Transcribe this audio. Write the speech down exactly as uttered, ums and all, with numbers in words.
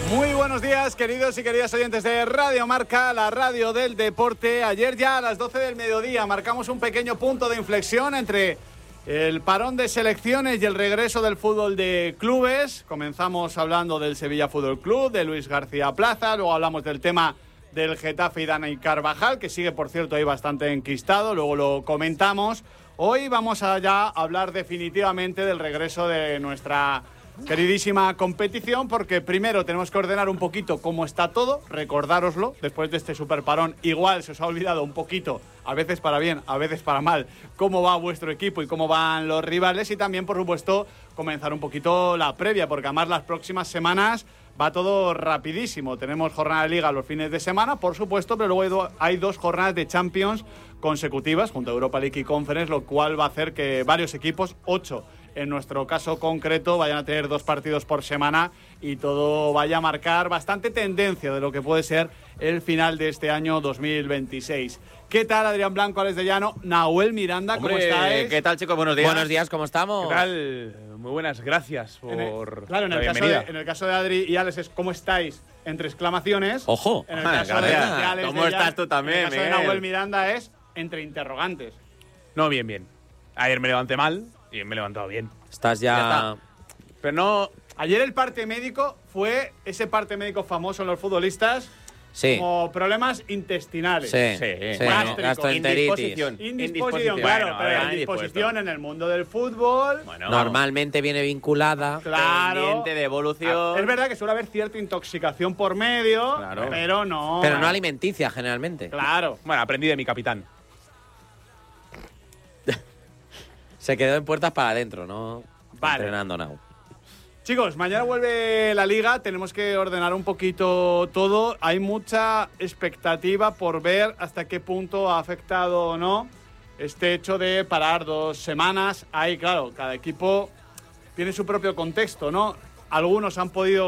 Muy buenos días, queridos y queridas oyentes de Radio Marca, la radio del deporte. Ayer ya a las doce del mediodía marcamos un pequeño punto de inflexión entre el parón de selecciones y el regreso del fútbol de clubes. Comenzamos hablando del Sevilla Fútbol Club, de Luis García Plaza, luego hablamos del tema del Getafe y Dani Carvajal, que sigue, por cierto, ahí bastante enquistado, luego lo comentamos. Hoy vamos a ya hablar definitivamente del regreso de nuestra queridísima competición, porque primero tenemos que ordenar un poquito cómo está todo, recordároslo, después de este super parón, igual se os ha olvidado un poquito, a veces para bien, a veces para mal, cómo va vuestro equipo y cómo van los rivales, y también, por supuesto, comenzar un poquito la previa, porque además las próximas semanas va todo rapidísimo. Tenemos jornada de Liga los fines de semana, por supuesto, pero luego hay dos jornadas de Champions consecutivas, junto a Europa League y Conference, lo cual va a hacer que varios equipos, ocho en nuestro caso concreto, vayan a tener dos partidos por semana y todo vaya a marcar bastante tendencia de lo que puede ser el final de este año dos mil veintiséis. ¿Qué tal, Adrián Blanco, Alex de Llano, Nahuel Miranda? Hombre, ¿cómo estáis? ¿Qué tal, chicos? Buenos días. Buenos días, ¿cómo estamos? ¿Qué tal? Muy buenas, gracias por En el, claro, en la el, caso bienvenida. de, en el caso de Adri y Alex es ¿cómo estáis? Entre exclamaciones. ¡Ojo! En el Ajá, caso de, de Alex ¿Cómo de estás Llano, tú también, En el caso de Miguel? Nahuel Miranda es entre interrogantes. No, bien, bien. Ayer me levanté mal y me he levantado bien. Estás ya... Ya está. Pero no... Ayer el parte médico fue ese parte médico famoso en los futbolistas, Sí. como problemas intestinales. Sí, Sí, sí, bueno, gastroenteritis. indisposición. Indisposición, Indisposición. claro, Bueno, pero a ver, indisposición indispuesto. en el mundo del fútbol. Bueno, Normalmente viene vinculada. Claro. pendiente de evolución. Es verdad que suele haber cierta intoxicación por medio, Claro. pero no. Pero no alimenticia, generalmente. Claro. Bueno, aprendí de mi capitán. Se quedó en puertas para adentro, ¿no? Vale. Entrenando now. Chicos, mañana vuelve la Liga, tenemos que ordenar un poquito todo. Hay mucha expectativa por ver hasta qué punto ha afectado o no este hecho de parar dos semanas. Ahí, claro, cada equipo tiene su propio contexto, ¿no? Algunos han podido